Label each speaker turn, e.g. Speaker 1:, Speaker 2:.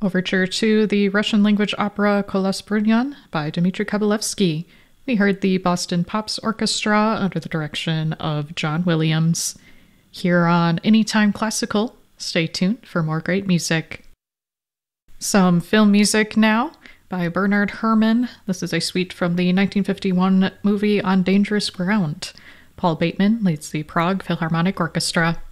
Speaker 1: Overture to the Russian-language opera Kolos Brunyan by Dmitry Kabalevsky. We heard the Boston Pops Orchestra under the direction of John Williams. Here on Anytime Classical, stay tuned for more great music. Some film music now by Bernard Herrmann. This is a suite from the 1951 movie On Dangerous Ground. Paul Bateman leads the Prague Philharmonic Orchestra.